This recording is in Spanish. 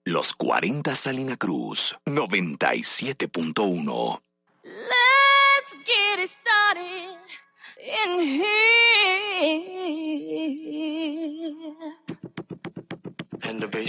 Los 40 Salina Cruz, 97.1. Let's get it started in here. And the bass.